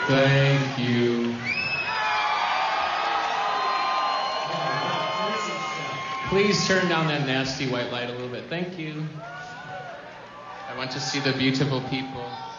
Thank you. Please turn down that nasty white light a little bit. Thank you. I want to see the beautiful people.